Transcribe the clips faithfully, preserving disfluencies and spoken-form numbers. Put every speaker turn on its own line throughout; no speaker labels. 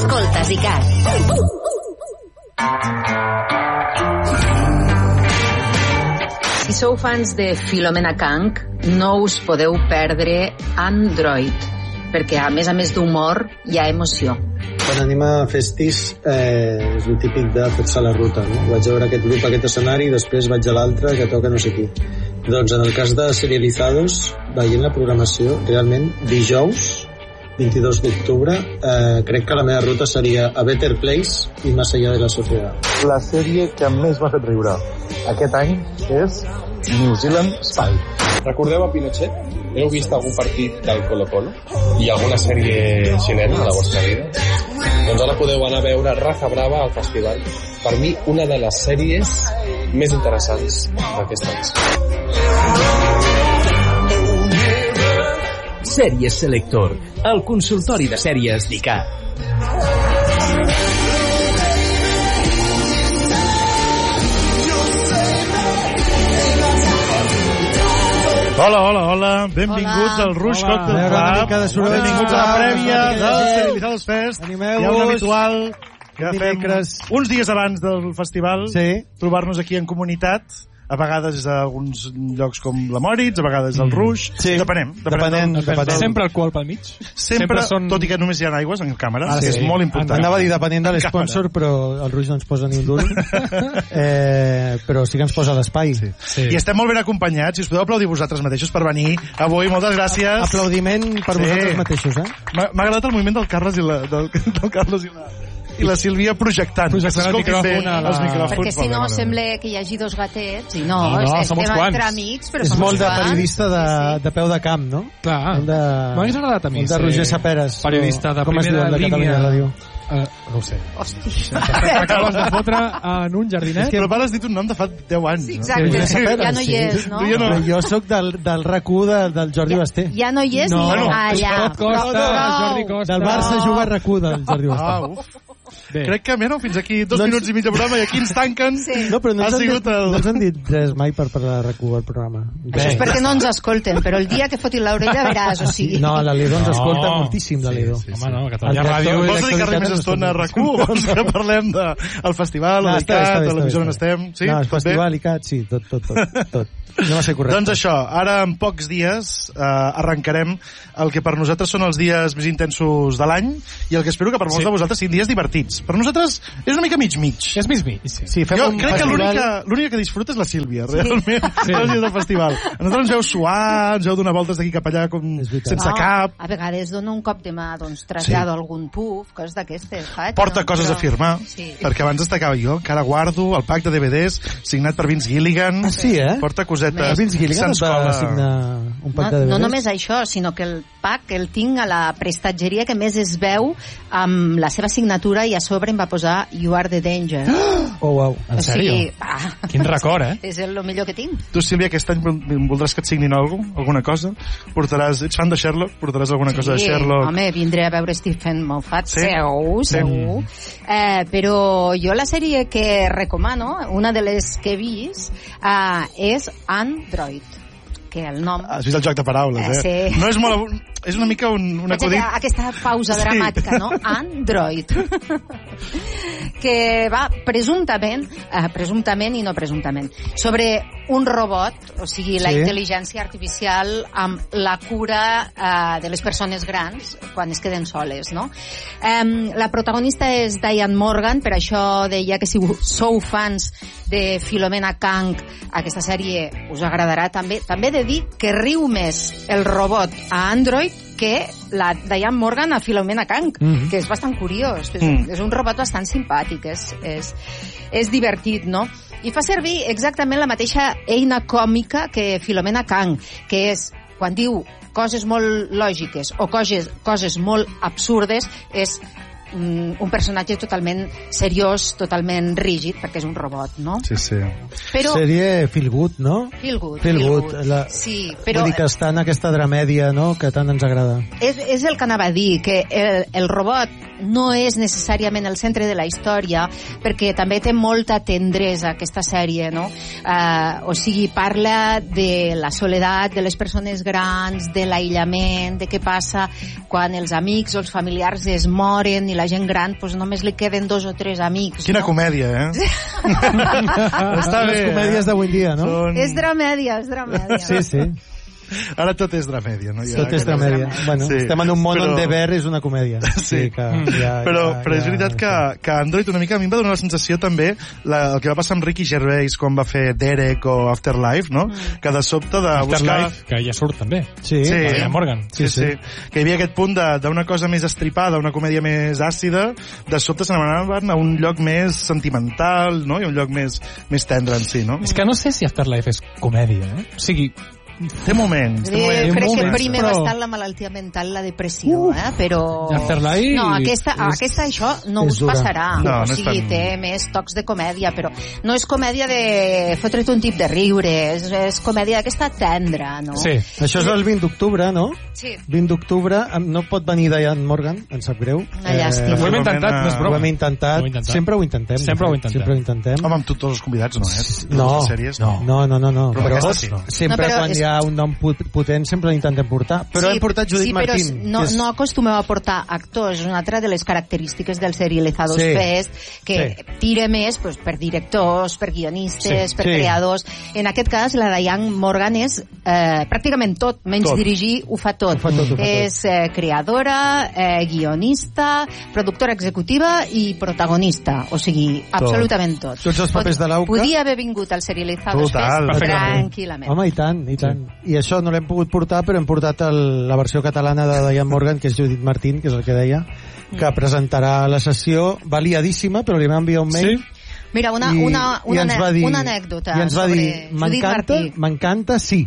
Escoltes I C A T. Si sou fans de Philomena Kang, no us podeu perdre Android, perquè a més a més d'humor hi ha emoció.
Quan anem a festis eh, és el típic de fer-se la ruta, no? Vaig a veure aquest grup, aquest escenari, i després vaig a l'altre que toca no sé qui. Doncs en el cas de Serializados, veient la programació, realment dijous vint-i-dos d'octubre, eh, crec que la meva ruta seria A Better Place i Más allá de la sociedad.
La sèrie que més m'ha fet riure aquest any és New Zealand Spy.
Recordeu a Pinochet? Heu vist algun partit del Colo-Colo? I alguna sèrie xilena a la vostra vida? Doncs ara podeu anar a veure Raza Brava al festival. Per mi, una de les sèries més interessants d'aquest any.
Sèries Selector, el consultori de sèries d'I C A T.
Hola, hola, hola. Benvinguts hola. Al Rush hola. Cocktail Club. Benvinguts a la prèvia del Serializados Fest.
Animeu-vos.
Hi ha un habitual que fem uns dies abans del festival, sí. Trobar-nos aquí en comunitat. A vegades a alguns llocs com la Moritz, a vegades al Rush. Sí. Depenem.
Depenent, depenent. Sempre alcohol pel mig.
Sempre, Sempre són... tot i que només hi ha aigües en càmera, ah, sí. És molt important.
Anava a dir depenent de l'esponsor, però el Rush no ens posa ni un duro. eh, però sí que ens posa l'espai. Sí.
Sí. I estem molt ben acompanyats. Si us podeu aplaudir vosaltres mateixos per venir avui. Moltes gràcies.
Aplaudiment per sí. vosaltres mateixos, eh?
M'ha agradat el moviment del Carles i la... Del, del Carles i la... i la Sílvia projectant.
Projectant el micròfon a la...
Perquè si no sembla que hi hagi dos gatets, i no,
no, no
estem entre amics, però
és
som
molt
uns
de periodista de, sí, sí. de peu de camp, no?
Clar,
de...
m'hagués agradat a mi.
De Roger Saperes.
Periodista de primera línia. Uh, no ho sé.
Hòstia.
Acabes de fotre en un jardinet.
És que però has dit un nom de fa deu anys.
Sí, exacte. No? Sí, ja no hi és, no?
Sí. no. Jo sóc del, del R A C U de, del Jordi
ja,
Basté.
Ja no hi és no, ni
bueno,
allà.
Costa, no, no. Jordi Costa.
Del Barça juga R A C U del Jordi Basté.
Ah, uf. Bé. Crec que menys fins aquí dos no minuts i mig de programa i aquí ens tanquen. Sí.
No, però no ens,
dit,
el... no ens han dit res mai per parlar de R A C U al programa.
Això és perquè no ens escolten, però el dia que fotin l'orella veràs, o sigui...
No, l'Aledo ens escolta no. moltíssim, l'Aledo.
Sí, sí, sí. Home, no, Catalunya Ràdio...
Vols dedicar-li més estona a R A C U? Vols que parlem del de, festival, no, de l'I C A T, de l'emissora on estem? Sí?
No, el festival, I C A T, sí, tot, tot, tot. tot. No va ser correcte.
Doncs això, ara en pocs dies eh, arrencarem el que per nosaltres són els dies més intensos de l'any i el que espero que per molts sí. de vosaltres siguin dies divertits. Per nosaltres és una mica mig-mig.
És mig-mig, sí.
sí
jo crec festival... que l'única que disfruta és la Sílvia, realment, sí. els dies del festival. A nosaltres ens veu suar, ens veu donar voltes d'aquí cap allà com sense
no,
cap.
A vegades dono un cop de mà, doncs trasllado sí. algun puf, coses d'aquestes.
Porta
no,
coses
però...
a firmar,
sí.
perquè abans destacava jo, que ara guardo el pack de D V Ds signat per Vince Gilligan.
Ah, sí, eh?
Porta cosetes.
Vince Gilligan et va signar un pack
no,
de D V Ds?
No només això, sinó que el pack el tinc a la prestatgeria que més es veu amb la seva signatura i a sobre em va posar You Are the Danger.
Oh, wow.
En sèrio?
Sí, ah,
quin record, eh?
És el millor que tinc.
Tu, Sílvia, aquest any voldràs que et signin alguna cosa? Alguna cosa? Portaràs... Ets fan de Sherlock? Portaràs alguna
sí,
cosa de Sherlock?
Home, vindré a veure Stephen Moffat,
sí?
segur, segur. Sí. Eh, però jo la sèrie que recomano, una de les que he vist, eh, és Android, que el nom...
Has vist el joc de paraules, eh?
eh sí.
No és molt... És una mica un, un acudit...
Aquesta pausa dramàtica, sí. no? Android. que va presumptament, eh, presumptament i no presumptament, sobre un robot, o sigui, sí. la intel·ligència artificial amb la cura eh, de les persones grans quan es queden soles, no? Eh, la protagonista és Diane Morgan, per això deia que si sou fans de Philomena Kang, aquesta sèrie us agradarà també. També he de dir que riu més el robot a Android que la Diane Morgan a Philomena Kang, mm-hmm. que és bastant curiós. És, mm. és un robot bastant simpàtic, és, és, és divertit, no? I fa servir exactament la mateixa eina còmica que Philomena Kang, que és, quan diu coses molt lògiques o coses, coses molt absurdes, és un personatge totalment seriós, totalment rígid, perquè és un robot, no?
Sí, sí.
Però...
Sèrie Feel Good, no?
Feel Good.
Feel, feel
good.
good. La...
Sí, però...
Vull dir que està en aquesta dramèdia, no?, que tant ens agrada.
És, és el que anava a dir, que el, el robot no és necessàriament el centre de la història, perquè també té molta tendresa aquesta sèrie, no? Uh, o sigui, parla de la soledat de les persones grans, de l'aïllament, de què passa quan els amics o els familiars es moren i la la gent gran pues, només li queden dos o tres amics.
Quina
no?
comèdia, eh? Està bé,
les comèdies d'avui en dia, no?
Són...
És dramèdia, és dramèdia.
Sí, sí.
Ara tot és dramèdia, no? Ja,
tot és dramèdia. Bueno,
sí,
estem en un món
però...
on deber és una comèdia.
Sí,
que
ja, però, ja, però és veritat ja, que, que Android una mica a mi em va donar la sensació també la, el que va passar amb Ricky Gervais quan va fer Derek o Afterlife, no? Mm. Que de sobte de buscar...
Afterlife, que ja surt també.
Sí,
sí.
Diane Morgan.
Sí, sí, sí. Que hi havia aquest punt d'una cosa més estripada, una comèdia més àcida, de sobte se n'anaven a un lloc més sentimental, no? I un lloc més, més tendre en si, no?
És que no sé si Afterlife és comèdia, eh? O sigui,
té moments, té moments.
Jo crec
moments,
que primer
però...
va estar la malaltia mental, la depressió, uh, eh? Però...
Afterlife...
No, aquesta,
és...
aquesta això no us
dura.
passarà.
No,
o
no
sigui,
tan...
té més tocs de comèdia, però no és comèdia de fotre't un tip de riure, és, és comèdia d'aquesta tendra, no?
Sí.
Això és el vint d'octubre, no?
Sí.
vint d'octubre, no pot venir Diane Morgan, em sap greu.
Una llàstima.
Ho hem intentat, no és
Ho
broma.
hem intentat,
Ho hem intentat.
sempre ho intentem.
Sempre ho intentem.
Sempre ho intentem.
Home, amb tots els convidats no, eh?
No,
sèries,
no, no, no, no, no.
Però,
però
aquesta sí.
sempre
No, però
quan
és...
hi ha un nom pot- potent sempre l'intentem portar. Però
sí,
hem portat Judit
sí, però
Martín.
no,
que és...
no acostumeu a portar actors, és una altra de les característiques del Serializados
Sí.
Fest, que
Sí.
tira més pues, per directors, per guionistes,
Sí.
per
Sí.
creadors. En aquest cas, la Diane Morgan és eh, pràcticament tot, menys
Tot.
dirigir, ho fa tot.
Ho fa tot, ho fa tot.
És eh, creadora, eh, guionista, productora executiva i protagonista, o sigui, absolutament tot.
Tots els papers de l'Auca.
Podia haver vingut al Serializados
Total,
Fest
perfectament.
tranquil·lament.
Home, i tant, i tant. I això no l'hem pogut portar, però hem portat el, la versió catalana de Diane Morgan, que és Judit Martín, que és el que deia, que presentarà la sessió valiadíssima, però li va enviar un mail.
Sí?
Mira, una,
i,
una,
i
una,
ens va dir,
una anècdota
i ens va
sobre
dir,
Judit
m'encanta,
Martín.
m'encanta, sí.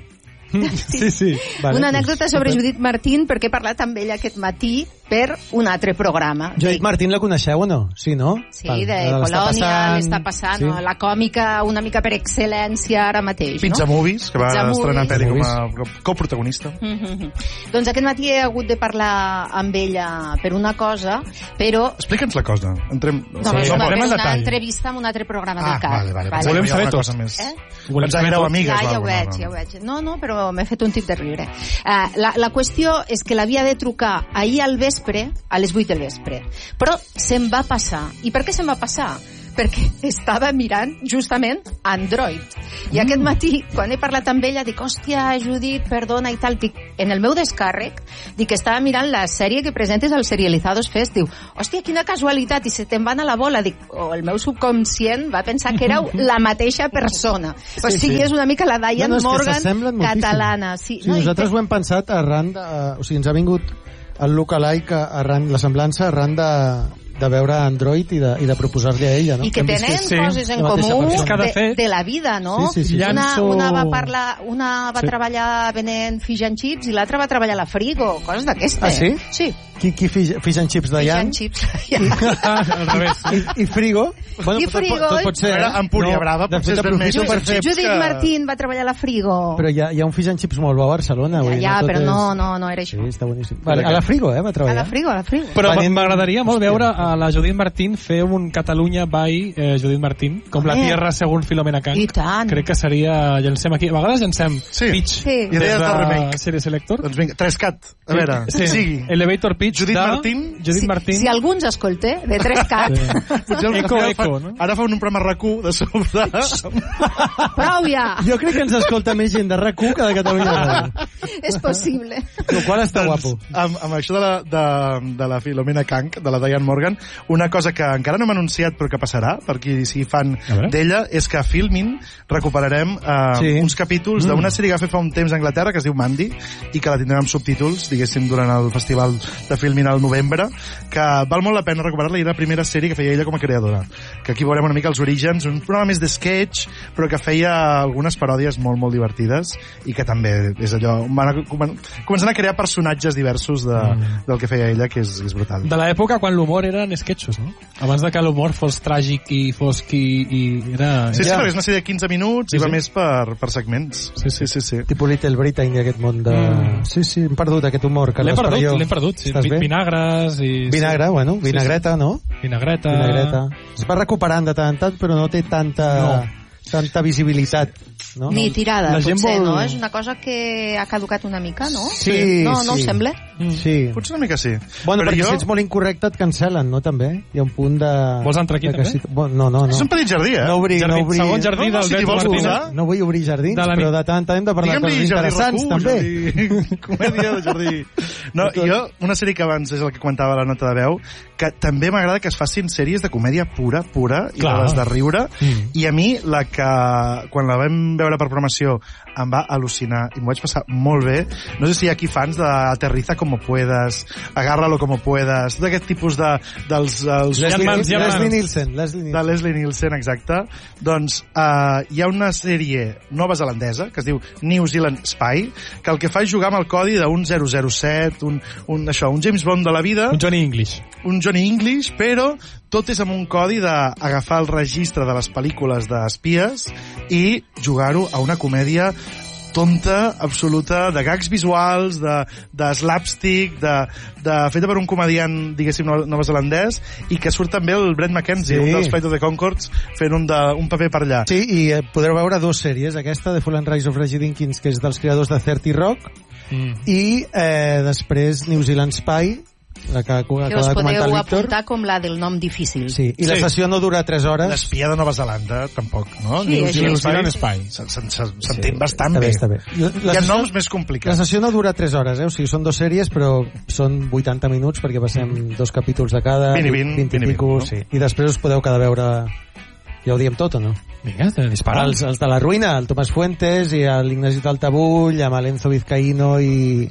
Sí, sí. Vale,
Una
doncs,
anècdota sobre Judit Martín, perquè he parlat amb ella aquest matí per un altre programa.
Judit Martín la coneixeu o no? Sí, no?
Sí,
Val,
de
l'està
Polònia,
passant,
l'està passant,
sí.
no? La còmica una mica per excel·lència ara mateix,
Pizza
no?
Movies, que va
Pizza
estrenar
Movies.
pel·li com a coprotagonista.
Mm -hmm. Doncs aquest matí he hagut de parlar amb ella per una cosa, però...
Explica'ns la cosa. Entrem...
No,
Sí,
és una,
entrem en
una
detall.
entrevista amb un altre programa
Ah,
del C A
vale,
C.
vale.
Vale.
Volem
Hi ha
saber
una
tot.
cosa més.
Eh?
Volem
Pensava que éreu amigues.
Ja, ja
va,
ho
no,
veig,
no.
ja ho veig. No, no, però m'he fet un tip de riure. Uh, la, la qüestió és que l'havia de trucar ahir al vespre, a les vuit del vespre. Però se'm va passar. I per què se'm va passar? Perquè estava mirant justament Android. I aquest matí, quan he parlat amb ella, dic, hòstia, Judit, perdona i tal, dic, en el meu descàrrec, dic que estava mirant la sèrie que presentes al Serializados Fest, diu, hòstia, quina casualitat, i se te'n van a la bola, dic, oh, el meu subconscient va pensar que éreu la mateixa persona. O
Sí,
sigui,
sí.
és una mica la Diane
no, no, és que
Morgan
s'assemblen moltíssim.
catalana. Sí,
Sí,
no,
nosaltres
i
ho hem pensat arran de... O sigui, ens ha vingut el lookalike arran, la semblança arran de de veure Android i de, i de proposar-li a ella, no?
I que
Hem vist
tenen
és-
coses en
la mateixa
comú
persona.
de, de la vida, no?
Sí, sí, sí.
Una,
Llanço-
una va parlar, una va
Sí.
treballar venent fish and chips i l'altra va treballar a la Frigo, coses d'aquestes.
Ah, sí?
Sí,
Qui, qui fish, fish and chips de
fish
Jan?
and chips. Ja.
Al revés.
I, I Frigo? Bueno,
I
tot, pot-
Frigo,
tot pot ser,
Ara,
eh?
Empúria Brava,
de
potser
fet,
és ben més
aprofito per fer...
Judit
que-
Martín va treballar a la Frigo.
Però hi ha, hi ha un fish and chips molt bo a Barcelona. vull
ja,
dir,
ja,
tot
però
és-
no, no, no era això.
Sí, està boníssim. Vale, a la Frigo, eh, va
A
treballar.
la Frigo, a la Frigo.
Però
Venent-
m'agradaria molt
Hòstia.
veure a la Judit Martín fer un Catalunya by eh, Judit Martín, com la
Home.
Tierra según Filomena Kang.
I tant.
Crec que seria... Llancem aquí. A vegades llancem
Sí.
pitch
Sí.
des
Idees de remake.
de Serie Selector.
Doncs vinga, tres cat. A veure,
sí.
sigui.
Elevator pitch
Judit
de...
Martín.
Judit
Si,
Martín.
si algú ens escolta, de tres cat,
Potser al
Eco,
final
eco,
fan-
no?
Ara fa un programa R Q de sobte.
prou ja!
Jo crec que ens escolta més gent de R A Q que de Catalunya Ràdio.
És possible.
El qual està guapo.
Amb, amb això de la, de, de la Filomena Kang, de la Diane Morgan, una cosa que encara no hem anunciat però que passarà, per qui sigui fan
A veure.
d'ella, és que a Filmin recuperarem eh,
Sí.
uns capítols
Mm.
d'una sèrie que va fer fa un temps a Anglaterra, que es diu Mandy, i que la tindrem amb subtítols, diguéssim, durant el festival de Filmin al novembre, que val molt la pena recuperar-la, i era la primera sèrie que feia ella com a creadora. Que aquí veurem una mica els orígens, un programa més de sketch, però que feia algunes paròdies molt, molt divertides, i que també és allò... Van a, comen- començant a crear personatges diversos de,
Mm.
del que feia ella, que és, és brutal.
De l'època quan l'humor eren sketchos, no? Abans de que l'humor fos tràgic i fosc i... i era...
Sí, sí,
Ja.
perquè és una sèrie de quinze minuts
Sí,
i va
sí.
més per, per segments.
Sí, sí.
sí, sí.
Tipus Little Britain i aquest món de...
Mm.
Sí, sí, hem perdut aquest humor.
L'hem
Carles
perdut,
Perelló.
l'hem perdut. Sí.
Estàs
Vi-
bé?
Vinagres i...
Vinagre, bueno,
Sí,
vinagreta, no?
sí. Vinagreta.
Vinagreta. Es va recuperant de tant en tant, però no té tanta...
No.
tanta visibilitat. No?
Ni tirada,
La gent
potser,
vol-
no? És una cosa que ha caducat una mica, no?
Sí,
No, no
sí.
us sembla?
Sí.
Potser una mica sí.
Bueno,
Però
perquè
jo...
si ets molt incorrecte et cancel·len, no, també? Hi ha un punt de...
Vols entrar aquí,
de que
també?
Si... Bueno, no, no, no.
És un petit jardí, eh?
No obrir,
Jardí,
no obrir...
segon jardí
No, no,
del
si t'hi
Beto
vols
Martínez.
posar.
No vull obrir jardins,
De la
però
nit.
de tant en tant hem de parlar de coses
Digue'm-li jardí
interessants,
Racú,
també.
jardí... comèdia de jardí. No, i jo, una sèrie que abans és el que comentava la nota de veu, que també m'agrada que es facin sèries de comèdia pura, pura, i
Clar.
de les de riure,
Mm.
i a mi, la que, quan la vam veure per programació, em va al·lucinar, i m'ho vaig passar molt bé. No sé si hi ha aquí fans de Aterriza como puedas, Agárralo como puedas, tot aquest tipus de... dels... Els,
Leslie,
Germans, germans.
Leslie Nielsen. Leslie
de
Nielsen.
Leslie Nielsen, exacte. Doncs uh, hi ha una sèrie nova zelandesa que es diu New Zealand Spy, que el que fa és jugar amb el codi d'un zero zero set, un, un, això, un James Bond de la vida,
Un Johnny English.
un Johnny English, però tot és amb un codi d'agafar el registre de les pel·lícules d'espies i jugar-ho a una comèdia tonta, absoluta, de gags visuals, de, de slapstick, de, de feta per un comediant, diguéssim, neozelandès, i que surt també el Brent McKenzie,
Sí.
un dels Flight of the Conchords, fent un, de, un paper per allà.
Sí, i eh, podreu veure dues sèries. Aquesta, The Fall and Rise of Reggie Dinkins, que és dels creadors de thirty Rock,
Mm.
i eh, després New Zealand Spy, la que acaba
Que us
de comentar el
podeu
Víctor.
apuntar com la del nom difícil.
Sí, i la
Sí.
sessió no dura tres hores.
L'espia de Nova Zelanda, tampoc, no?
Sí,
New
així
Zealand
New Zealand
Spy.
Spy.
Se- se- se- S'entén
Sí,
bastant
està
bé.
bé, està bé. La, la
Hi ha
sessió-
noms més
La
complicats.
sessió no dura tres hores, eh? O sigui, són dues sèries, però són vuitanta minuts, perquè passem dos capítols de cada,
vint i vint,
vint i
vint i
pico,
vint, no?
sí. I després us podeu quedar a veure... Ja ho diem tot, o no?
Vinga, dispara.
Els, els de la ruïna, el Tomàs Fuentes i l'Ignasi Taltabull, amb l'Enzo Vizcaíno i,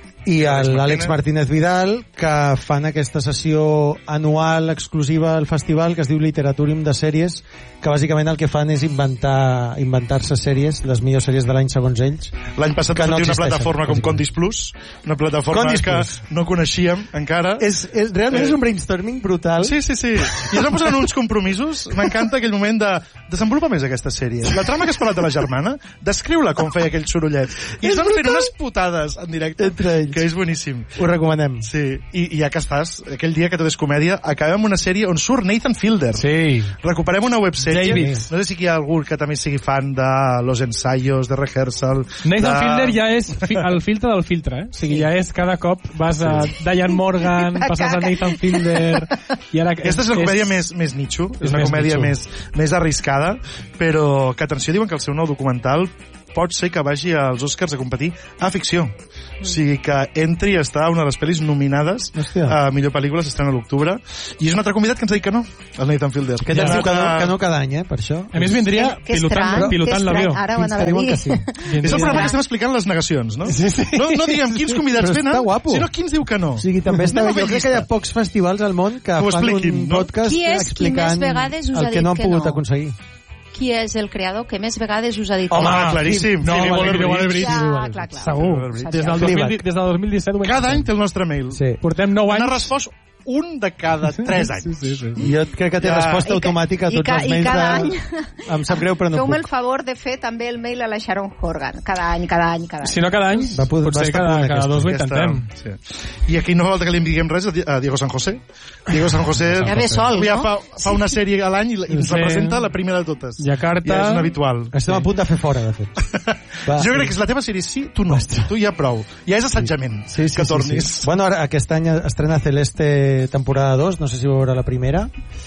i el- l'Àlex Martínez Vidal, que fan aquesta sessió anual exclusiva al festival que es diu Literaturium de sèries, que bàsicament el que fan és inventar inventar-se sèries, les millors sèries de l'any segons ells.
L'any passat
que
va
no
sortir una
existeixen,
plataforma com
bàsicament.
Condis Plus, una plataforma
Condis
que
Plus.
no coneixíem encara.
És, és, realment
Eh.
és un brainstorming brutal.
Sí, sí, sí. I es van posar en uns compromisos. M'encanta aquell moment de desenvolupar més aquesta sèrie. La trama que has parlat de la germana, descriu-la com feia aquell sorollet. I es van fent unes putades en directe,
Entre ells.
que és boníssim.
Ho recomanem.
Sí, i, i ja que estàs, aquell dia que tot és comèdia, acabem amb una sèrie on surt Nathan Fielder.
Sí.
Recuperem una websèrie.
David.
No sé si hi ha algú que també sigui fan de Los Ensayos, de Rehearsal...
Nathan
de...
Fielder ja és fi el filtre del filtre, eh? O sigui, ja és cada cop vas a Diane Morgan, passes a Nathan Fielder... I ara
Aquesta és la comèdia més, més nicho, és,
és
una
més
comèdia
nicho.
més, més arriscada, però que, atenció, diuen que el seu nou documental pot ser que vagi als Oscars a competir a ficció. O sigui que entri a estar una de les pel·lis nominades
Hòstia.
a millor pel·lícula, s'estrena a l'octubre, i és un altre convidat que ens ha dit que no, el Nathan Fielder.
Aquest ens
Ja.
diu que no, que no cada any, eh, per això.
A més, vindria
Que
pilotant,
estrany,
pilotant
que
l'avió.
estrany. Ara ho
Fins
anava
que
a
diuen
dir.
que sí.
És el programa que estem explicant les negacions, no?
Sí, sí.
No, no diguem quins convidats
Però
venen,
està guapo.
sinó qui ens diu que no.
O sigui, també està
Anem a
bé.
fer
Jo crec que hi ha
llista.
pocs festivals al món que
Que ho
fan
expliquin,
un
no?
podcast
Qui és qui
explicant
més vegades us ha
el que
dit
no han
que
pogut
no?
aconseguir.
Qui és el creador que més vegades us ha dit
Home,
que no?
claríssim.
No,
Phoebe
Phoebe
Waller-Bridge.
Ja, clar, clar.
Segur.
Saps
Des
ja.
del, dos mil,
Fleabag.
des del dos mil disset ho veig.
Cada any té el nostre mail.
Sí.
Portem nou anys.
N'ha respost un de cada tres anys.
Sí, sí, sí.
Jo crec que té
Ja.
resposta
I ca-
automàtica a
i
tots
ca-
els
i
mails
cada
de...
any
Em sap greu, però no
Feu-me el
puc.
favor de fer també el mail a la Sharon Horgan. Cada any, cada any, cada any.
Si no cada any,
Va poder- va
potser
estar a
cada,
punt
cada
aquesta.
dos ho
Aquesta-
intentem.
Sí. I aquí no falta que li diguem res a Di- a Diego San José. Diego San José
Ja ve sol,
ja
no?
fa, fa una sèrie a l'any i, i ens
Sí.
representa la primera de totes.
Jakarta.
Ja és un habitual.
Estem a punt de fer fora, de fet. Va.
Jo crec que és la teva sèrie sí, tu no. Tu ja prou. Ja és assetjament
Sí, sí,
que
sí,
tornis.
sí. Bueno, ara, aquest any estrena Celeste temporada dos, no sé si vau veure la primera,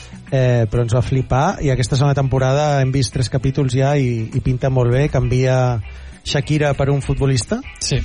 eh, però ens va flipar, i aquesta segona temporada hem vist tres capítols ja i, i pinta molt bé, canvia Shakira per un futbolista.
Sí.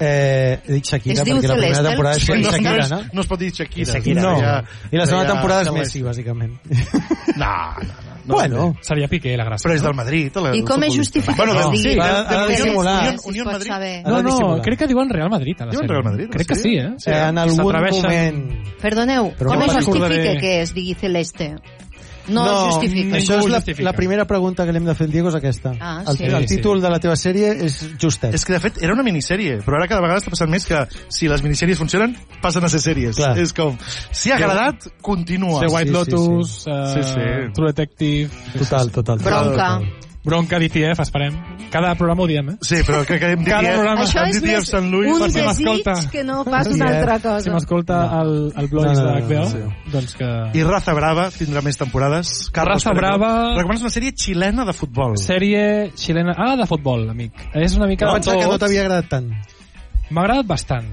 Eh, he dit Shakira
Es diu
perquè la primera
Celeste,
temporada és
el-
no,
Shakira,
no, és,
no?
no es pot dir Shakira.
Shakira, no.
Ja,
I la segona
ja-
temporada és
ja-
Messi, bàsicament.
No, no, no. no
Bueno,
Seria Piqué, la gràcia.
Però és del Madrid. La,
I com es justifica
Bueno,
que
no,
es digui?
sí, ha- ha de
Sí,
dissimular.
sí,
Unió-
sí,
Unió
es pot
Madrid.
saber.
Ha
No,
de
no,
dissimular.
crec que diuen Real Madrid a la
Diuen
sèrie.
Real Madrid,
Crec que
sí?
sí, eh?
Sí.
eh, en algun
S'atreveixen.
moment...
Perdoneu,
Però
com
no
es
me'n
justifica
recordaré.
que es digui Celeste? No, no justifica.
Això és
Ningú
la,
justifica.
la primera pregunta que li hem de fer al Diego és aquesta.
Ah,
el,
sí.
el
Sí,
títol de la teva sèrie és justet.
És que, de fet, era una minissèrie, però ara cada vegada està passant més que si les minissèries funcionen, passen a ser sèries.
Clar.
És com, si ha agradat, continua.
The White
Sí, sí,
Lotus, eh,
Sí, sí.
True Detective,
Total, total.
Bronca.
Bronca d'I T F, esperem. Cada programa ho diem, eh?
Sí, però que, que hem dit
Cada programa.
Això
hem
és
dit
més
Sant Louis.
un
per si
desig
m'escolta.
que no pas
Sí,
una
eh?
altra
Si
cosa.
m'escolta el, el Blois
No, no, no,
de H B O,
no, sí.
doncs que...
I Raza Brava tindrà més temporades. Carlos
Raza
Pereiro.
Brava-
Recomanes una sèrie xilena de futbol.
Sèrie xilena... Ah, de futbol, amic. És una mica
Jo
de
pensava que no
tot.
t'havia agradat tant.
M'ha agradat bastant.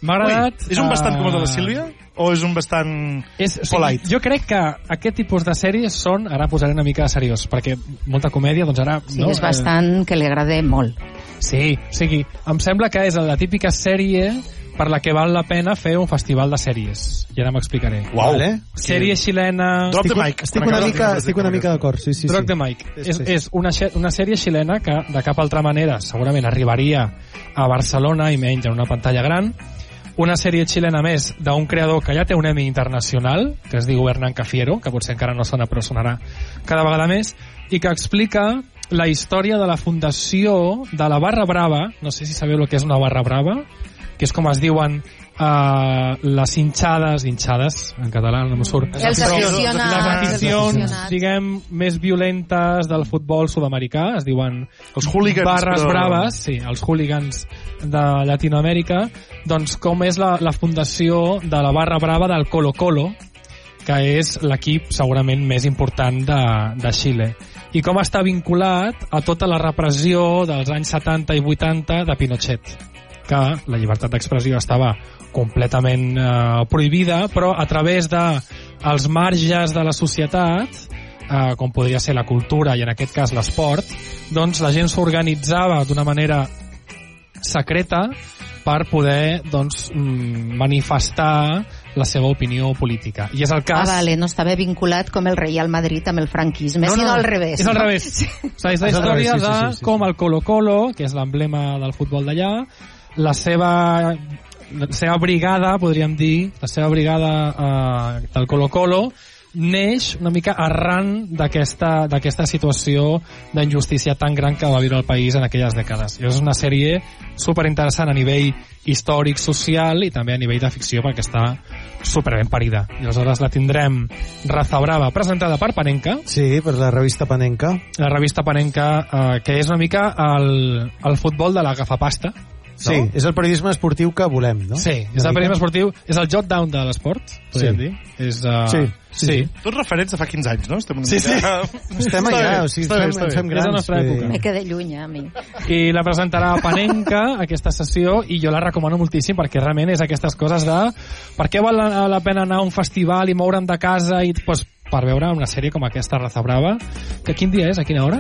M'ha agradat...
Ui, és un bastant com el de la
uh,
Sílvia? O és un bastant
és, o sigui,
polite?
jo crec que aquest tipus de sèries són... Ara posaré una mica seriós, perquè molta comèdia, doncs ara...
Sí,
no?
és bastant que li agrada molt.
Sí, o sigui, em sembla que és la típica sèrie per la que val la pena fer un festival de sèries. I ara m'explicaré.
Uau!
Vale.
Sèrie xilena...
Drop the mic.
Estic una mica, estic una mica d'acord, sí, sí.
Drop
sí.
the mic.
Sí,
És,
sí.
és una, una sèrie xilena que de cap altra manera segurament arribaria a Barcelona i menys en una pantalla gran. Una sèrie xilena més d'un creador que ja té un Emmy internacional, que es diu Hernán Cafiero, que potser encara no sona però sonarà cada vegada més, i que explica la història de la fundació de la Barra Brava. No sé si sabeu el que és una Barra Brava, que és com es diuen uh, les hinchades, hinchades en català no me surt.
Els aficionats.
Les aficions,
aficionats.
diguem, més violentes del futbol sud-americà, es diuen
Els hooligans,
barres
però...
braves, sí, els hooligans de Llatinoamèrica, doncs com és la, la fundació de la Barra Brava del Colo-Colo, que és l'equip segurament més important de, de Xile. I com està vinculat a tota la repressió dels anys setanta i vuitanta de Pinochet, que la llibertat d'expressió estava completament eh, prohibida, però a través de els marges de la societat, eh, com podria ser la cultura i en aquest cas l'esport, doncs la gent s'organitzava d'una manera secreta per poder doncs, manifestar la seva opinió política. I és el cas...
Ah, vale, no estava vinculat com el Real Madrid amb el franquisme,
no, no,
sinó al revés.
És al
no?
revés. Sí. O sigui, és la història
revés, sí, sí,
de
sí, sí.
com el Colo-Colo, que és l'emblema del futbol d'allà, la seva la seva brigada, podríem dir, la seva brigada eh, del Colo-Colo, neix una mica arran d'aquesta d'aquesta situació d'injustícia tan gran que va viure el país en aquelles dècades. I és una sèrie superinteressant a nivell històric, social i també a nivell de ficció perquè està superben parida. I aleshores la tindrem Raza Brava, presentada per Panenka.
Sí, per la revista Panenka.
La revista Panenka, eh, que és una mica el, el futbol de la gafapasta.
Sí,
no?
és el periodisme esportiu que volem, no?
Sí, és el periodisme esportiu, és el jot down de l'esport, podríem
Sí.
dir. És, uh,
Sí, sí, sí.
Tots referents de fa quinze anys, no? Estem una
Sí, sí.
mica...
Estem
Està
allà,
bé,
o sigui,
està bé,
fem,
està bé.
fem
És
grans.
la nostra
vull dir.
època.
Me quedé lluny, a mi.
I la presentarà Panenka, aquesta sessió, i jo la recomano moltíssim perquè realment és aquestes coses de per què val la, la pena anar a un festival i moure'm de casa i pues, per veure una sèrie com aquesta, Raza Brava, que quin dia és, a quina hora?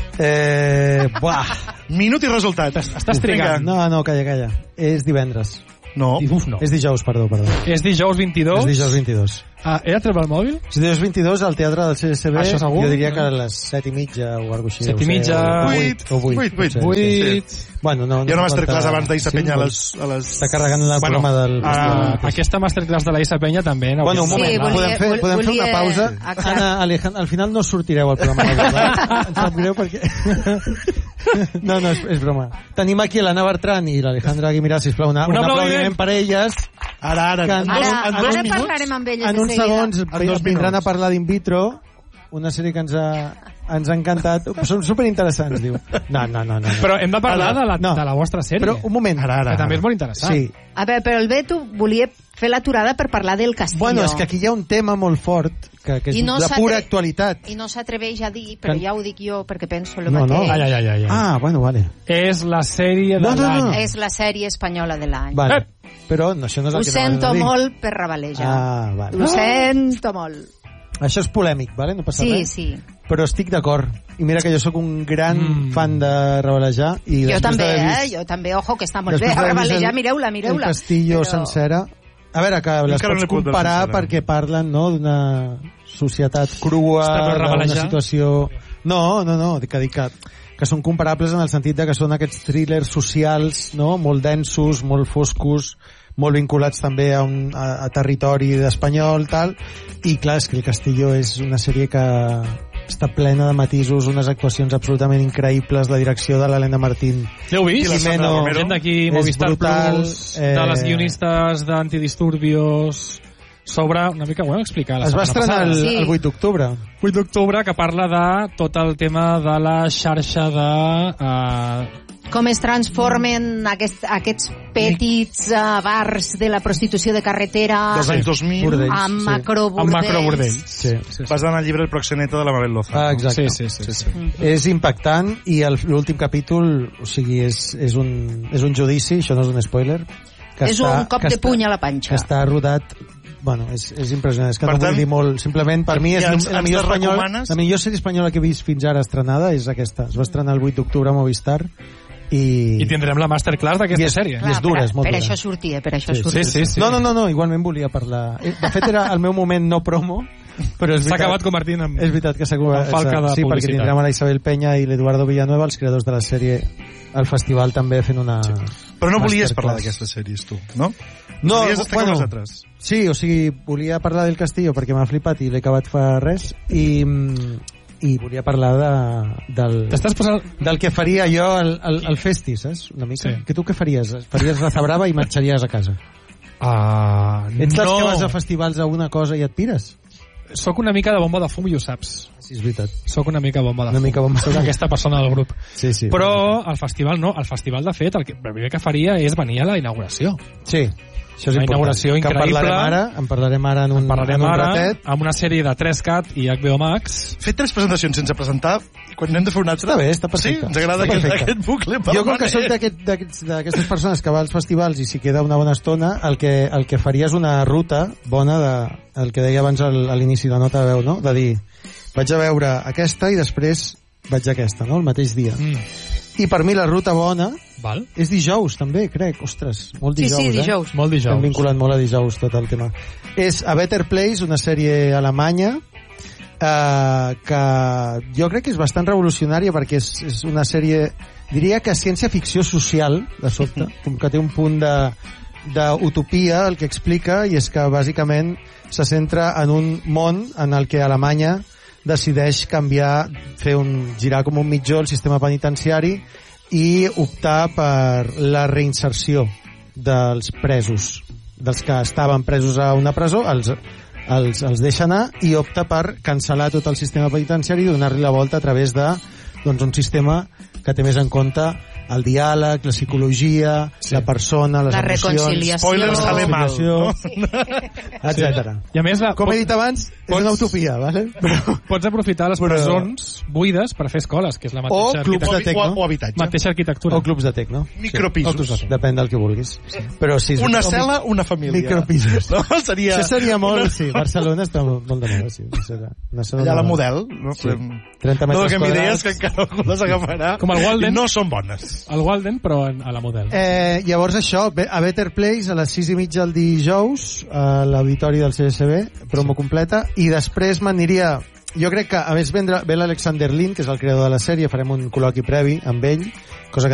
Eh, buah.
Minut i resultat.
Estàs trigant.
No, no, calla, calla. És divendres.
No.
Uf, no.
És dijous, perdó, perdó.
És dijous vint-i-dos.
És dijous vint-i-dos.
Ah, he de treure el mòbil?
És dijous vint-i-dos al Teatre del C S B.
Això segur?
Jo diria que a les set i mitja o alguna cosa així.
Set i
deu ser,
mitja.
o
Vuit.
O vuit.
Vuit, vuit.
potser, sí.
Vuit.
Bueno, no,
Hi ha una
no
masterclass
falta-
abans d'Issa
sí,
Penya a
molt.
les... A les...
Està carregant el
Bueno,
programa del...
ah,
del-
Aquesta masterclass de la Isa Penya també. No?
Bueno, un
Sí,
moment,
volia-
podem, fer,
vol-
podem fer
volia-
una pausa.
Exacte.
Anna, Alejandra, al final no sortireu al programa. Em sap greu perquè... No, no, és, és broma. Tenim aquí l'Anna Bertran i l'Alejandra Guimirà, sisplau, una,
Un
un,
aplaudiment
aplaudiment per elles.
Ara, ara.
Que
En
en
dos,
Ara,
en dos
ara
minuts...
parlarem amb elles
En
de
uns
seguida.
segons
En dos
vindran
minuts.
a parlar d'In Vitro, una sèrie que ens ha, ens ha encantat. Són superinteressants, diu. No, no, no. no, no.
Però hem de parlar de la,
No.
de la vostra sèrie.
Però un moment.
Ara, ara.
Que també és molt interessant.
Sí.
A veure, però el Beto volia fer l'aturada per parlar del Castillo.
Bueno, és que aquí hi ha un tema molt fort, que, que és
I no
de
s'atre-
pura actualitat.
I no s'atreveix a dir, però
Que-
ja ho dic jo perquè penso el
No, no.
mateix.
Ai, ai, ai, ai, ai.
Ah, bueno, vale.
És la sèrie de
No, no,
l'any.
no.
És la sèrie espanyola de l'any.
Vale.
Eh.
Però no, això no és el
Ho
que
sento
anaves a dir.
molt per Rabaleja.
Ah, vale.
Ho sento molt.
Això és polèmic, vale? No passa
Sí,
res.
sí.
Però estic d'acord. I mira que jo sóc un gran
Mm.
fan de Rabalejar. I
Jo
després
també,
d'haver
eh?
vist-
Jo també, ojo, que està molt bé.
després d'haver vist
Rabaleja,
el-
mireu-la, mireu-la.
El Castillo
Però-
sencera. A veure, que les
Encara no
pots
l'he pogut veure
comparar
sencera.
perquè parlen no, d'una societat crua,
Està per
d'una
Rabalejar?
situació... No, no, no, que dic que, que són comparables en el sentit de que són aquests thrillers socials, no?, molt densos, molt foscos, molt vinculats també a, un, a, a territori espanyol, tal, i clar, és que el Castillo és una sèrie que està plena de matisos, unes actuacions absolutament increïbles, la direcció de l'Helena Martín.
L'heu vist?
I la Sandra
Jimeno,
Romero?
Gent d'aquí,
és
Movistar
brutal,
Plus,
eh,
de les guionistes d'Antidisturbios, sobre una mica, ho hem explicat la
Es va
setmana
estrenar el,
passada.
Sí.
el vuit d'octubre.
vuit d'octubre, que parla de tot el tema de la xarxa de... Uh,
Com es transformen aquest, aquests petits uh, bars de la prostitució de carretera
Dels anys dos mil,
Bordells,
amb
sí.
macrobordells.
amb macrobordells.
Sí.
Sí, sí.
basant el llibre El proxeneta de la Mabel Loza.
Ah, exacte.
Sí, sí, sí, sí.
És impactant i el- l'últim capítol, o sigui, és, és, un, és un judici, això no és un spoiler, que
és
està,
un cop
que
de
està,
puny a la panxa.
Que està rodat... Bueno, és, és impressionant. És que
Per
no
tant,
vull dir molt... Simplement, per mi és
ja ens-
la,
ens
millor
la
espanyola,
recomanes?
la millor sèrie espanyola que he vist fins ara estrenada és aquesta. Es va estrenar el vuit d'octubre a Movistar i...
I tindrem la masterclass d'aquesta
I és-
sèrie.
i és dura, és molt
per
dura.
això sortia, per això
Sí,
sortia.
Sí, sí, sí.
No, no, no, no, igualment volia parlar. Eh, De fet, era el meu moment no promo, però és
S'ha
veritat,
acabat convertint en...
és veritat que s'ha
en falca de
sí, perquè
publicitat.
tindrem a la Isabel Peña i l'Eduardo Villanueva, els creadors de la sèrie, al festival també fent una... Sí.
Però no volies
masterclass.
parlar d'aquestes sèries, tu, no?
No,
Volies destacar
bueno,
les altres.
Sí, o sigui, volia parlar del Castillo perquè m'ha flipat i l'he acabat fa res i, i volia parlar de, del,
T'estàs posant...
del que faria jo al, al, al festi, saps? Una mica.
Sí.
Que tu què faries? Faries raza brava i marxaries a casa.
Uh,
Ets dels
no.
que vas a festivals a una cosa i et pires?
Soc una mica de bomba de fum i ho saps.
Sí, és veritat.
Soc una mica bomba de
Una
fum.
mica bomba de
Soc
fum.
aquesta persona del grup.
Sí, sí.
Però al festival no. Al festival, de fet, el, que, el primer que faria és venir a la inauguració.
Sí, això és
Una
important.
inauguració
Que en
increïble.
parlarem ara, en parlarem ara en un,
En parlarem
en un
ara
ratet.
amb una sèrie de tres cat i H B O Max.
Fet tres presentacions sense presentar, i quan n'hem de fer una altra...
Està bé, està perfecte.
Sí, ens agrada
Està
aquest,
perfecte.
aquest bucle
Jo,
permanent.
com que soc d'aquest- d'aquests- d'aquestes persones que va als festivals i s'hi queda una bona estona, el que, el que faria és una ruta bona de, el que deia abans al, a l'inici de la nota de veu, no? De dir, vaig a veure aquesta i després vaig a aquesta, no? El mateix dia.
Mm.
I per mi la ruta bona
Val?
és dijous, també, crec. Ostres, molt
Sí,
dijous,
sí,
eh?
dijous.
Molt dijous.
Estem vinculant molt a dijous tot el tema. És A Better Place, una sèrie alemanya eh, que jo crec que és bastant revolucionària perquè és, és una sèrie, diria que ciència-ficció social, de sobte, com que té un punt de d'utopia el que explica, i és que bàsicament se centra en un món en el que Alemanya decideix canviar, fer un, girar com un mitjó el sistema penitenciari i optar per la reinserció dels presos, dels que estaven presos a una presó, els, els, els deixa anar i opta per cancel·lar tot el sistema penitenciari i donar-li la volta a través de doncs, un sistema que té més en compte el diàleg, la psicologia, sí. la persona, les
La
emocions...
reconciliació.
Spoilers sale mal, no?
etcètera.
I a més, la,
Com he dit abans, és
pots-
una utopia, ¿vale? Però...
pots aprofitar les
Però-
presons buides per fer escoles, que és la
O
mateixa,
clubs de
O,
tecno.
o habitatge.
mateixa arquitectura.
O clubs de tecno.
Micropisos.
Depèn del que vulguis. Però sí,
Una
o mi-
cel·la, una família.
Micropisos.
No? Seria...
Això seria molt, sí. Barcelona està molt, molt de moda, sí. Serà una zona
Allà la
de-
model. No?
Sí. trenta
No,
metres
que m'idees
quadrats.
que encara algú les agafarà.
Com el Walden.
I no són bones.
El Walden, però en- a la model.
Eh, llavors això, Be- a Better Place a les sis i mitja el dijous a l'auditori del C S B, promo completa, i després m'aniria, jo crec que a més vendre, ve l'Alexander Lin, que és el creador de la sèrie, farem un col·loqui previ amb ell, cosa que